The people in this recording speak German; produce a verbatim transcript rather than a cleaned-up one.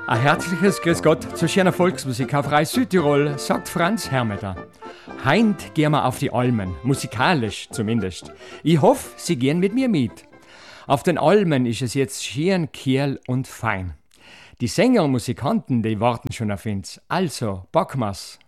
Ein herzliches Grüß Gott zur schönen Volksmusik auf Reis Südtirol, sagt Franz Hermeter. Heint gehen wir auf die Almen, musikalisch zumindest. Ich hoffe, Sie gehen mit mir mit. Auf den Almen ist es jetzt schön, kehl und fein. Die Sänger und Musikanten, die warten schon auf uns. Also, packen wir's.